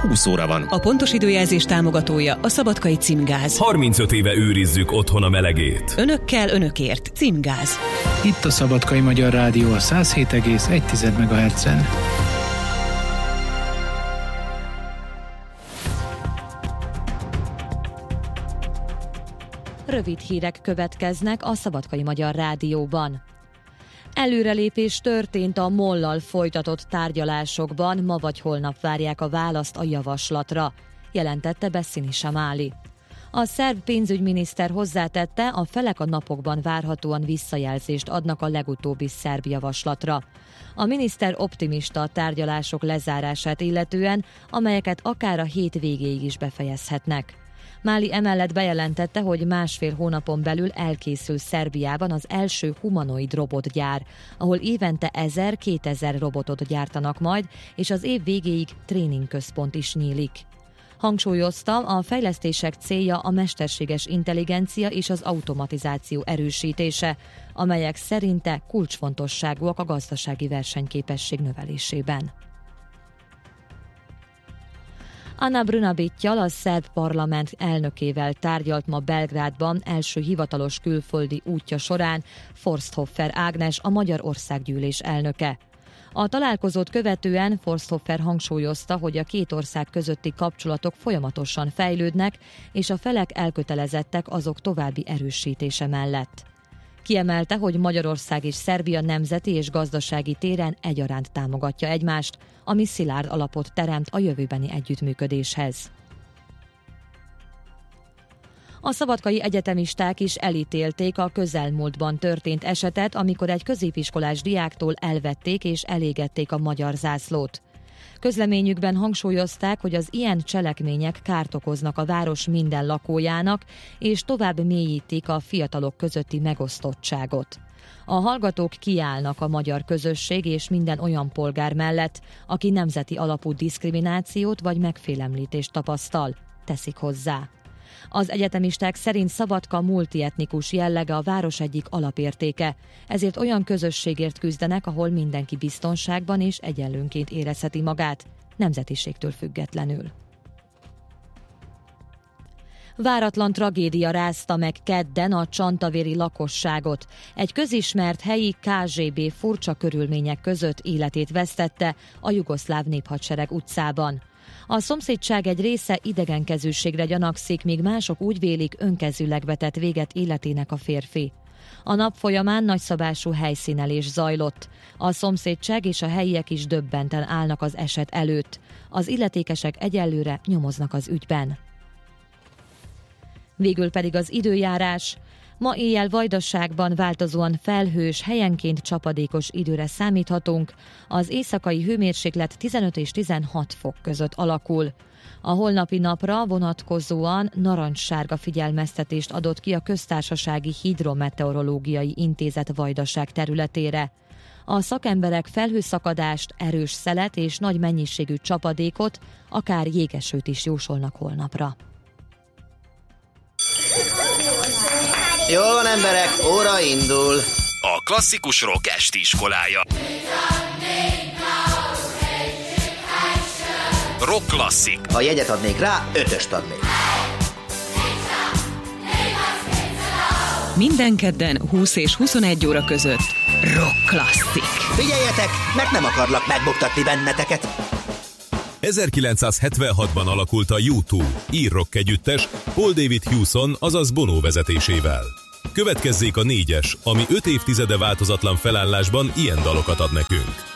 20 óra van. A pontos időjelzés támogatója a Szabadkai Címgáz. 35 éve őrizzük otthon a melegét. Önökkel, önökért. Címgáz. Itt a Szabadkai Magyar Rádió a 107,1 MHz-en. Rövid hírek következnek a Szabadkai Magyar Rádióban. Előrelépés történt a MOL-lal folytatott tárgyalásokban, ma vagy holnap várják a választ a javaslatra, jelentette Besszini Samáli. A szerb pénzügyminiszter hozzátette, a felek a napokban várhatóan visszajelzést adnak a legutóbbi szerb javaslatra. A miniszter optimista a tárgyalások lezárását illetően, amelyeket akár a hét végéig is befejezhetnek. Máli emellett bejelentette, hogy 1,5 hónapon belül elkészül Szerbiában az első humanoid robotgyár, ahol évente 1000-2000 robotot gyártanak majd, és az év végéig tréningközpont is nyílik. Hangsúlyozta, a fejlesztések célja a mesterséges intelligencia és az automatizáció erősítése, amelyek szerinte kulcsfontosságúak a gazdasági versenyképesség növelésében. Ana Brnabićjal, a szerb parlament elnökével tárgyalt ma Belgrádban első hivatalos külföldi útja során Forsthofer Ágnes, a Magyar Országgyűlés elnöke. A találkozót követően Forsthofer hangsúlyozta, hogy a két ország közötti kapcsolatok folyamatosan fejlődnek, és a felek elkötelezettek azok további erősítése mellett. Kiemelte, hogy Magyarország és Szerbia nemzeti és gazdasági téren egyaránt támogatja egymást, ami szilárd alapot teremt a jövőbeni együttműködéshez. A szabadkai egyetemisták is elítélték a közelmúltban történt esetet, amikor egy középiskolás diáktól elvették és elégették a magyar zászlót. Közleményükben hangsúlyozták, hogy az ilyen cselekmények kárt okoznak a város minden lakójának, és tovább mélyítik a fiatalok közötti megosztottságot. A hallgatók kiállnak a magyar közösség és minden olyan polgár mellett, aki nemzeti alapú diszkriminációt vagy megfélemlítést tapasztal, teszik hozzá. Az egyetemisták szerint Szabadka multietnikus jellege a város egyik alapértéke, ezért olyan közösségért küzdenek, ahol mindenki biztonságban és egyenlőnként érezheti magát, nemzetiségtől függetlenül. Váratlan tragédia rázta meg kedden a csantavéri lakosságot. Egy közismert helyi KGB furcsa körülmények között életét vesztette a jugoszláv néphadsereg utcában. A szomszédság egy része idegenkezűségre gyanakszik, míg mások úgy vélik, önkezűleg vetett véget életének a férfi. A nap folyamán nagyszabású helyszínelés zajlott. A szomszédság és a helyiek is döbbenten állnak az eset előtt. Az illetékesek egyelőre nyomoznak az ügyben. Végül pedig az időjárás. Ma éjjel Vajdaságban változóan felhős, helyenként csapadékos időre számíthatunk. Az éjszakai hőmérséklet 15 és 16 fok között alakul. A holnapi napra vonatkozóan narancssárga figyelmeztetést adott ki a Köztársasági Hidrometeorológiai Intézet Vajdaság területére. A szakemberek felhőszakadást, erős szelet és nagy mennyiségű csapadékot, akár jégesőt is jósolnak holnapra. Jól van, emberek, óra indul. A klasszikus rock esti iskolája. Rock klasszik. Ha jegyet adnék rá, 5-öst adnék. Minden kedden 20 és 21 óra között Rock klasszik. Figyeljetek, meg nem akarlak megbuktatni benneteket. 1976-ban alakult a U2, ír rock együttes, Paul David Hewson, azaz Bono vezetésével. Következzék a 4-es, ami 5 évtizede változatlan felállásban ilyen dalokat ad nekünk.